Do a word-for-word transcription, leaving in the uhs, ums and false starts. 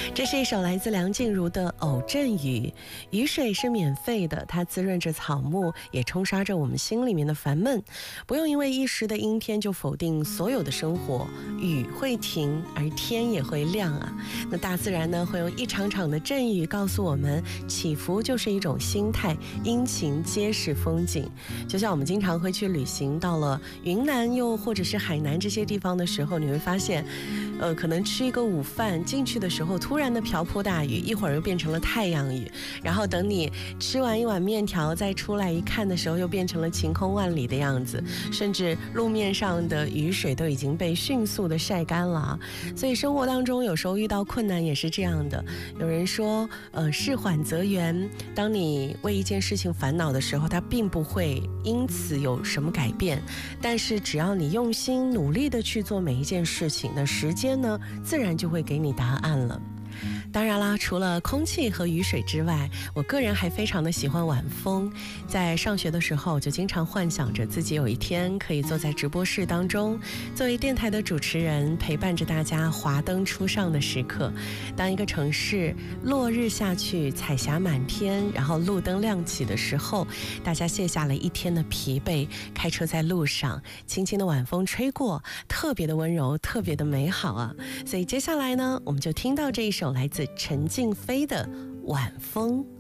这是一首来自梁静茹的《偶阵雨》，雨水是免费的，它滋润着草木，也冲刷着我们心里面的烦闷。不用因为一时的阴天就否定所有的生活，雨会停，而天也会亮啊。那大自然呢，会用一场场的阵雨告诉我们，起伏就是一种心态，阴晴皆是风景。就像我们经常会去旅行，到了云南又或者是海南这些地方的时候，你会发现呃，可能吃一个午饭进去的时候，突然的瓢泼大雨，一会儿又变成了太阳雨，然后等你吃完一碗面条再出来一看的时候，又变成了晴空万里的样子，甚至路面上的雨水都已经被迅速的晒干了。所以生活当中有时候遇到困难也是这样的。有人说呃，事缓则圆，当你为一件事情烦恼的时候，它并不会因此有什么改变，但是只要你用心努力的去做每一件事情，那时间呢自然就会给你答案了。当然啦，除了空气和雨水之外，我个人还非常的喜欢晚风。在上学的时候，就经常幻想着自己有一天可以坐在直播室当中，作为电台的主持人，陪伴着大家华灯初上的时刻。当一个城市落日下去，彩霞满天，然后路灯亮起的时候，大家卸下了一天的疲惫，开车在路上，轻轻的晚风吹过，特别的温柔，特别的美好啊。所以接下来呢，我们就听到这一首来自陈静飞的《晚风》。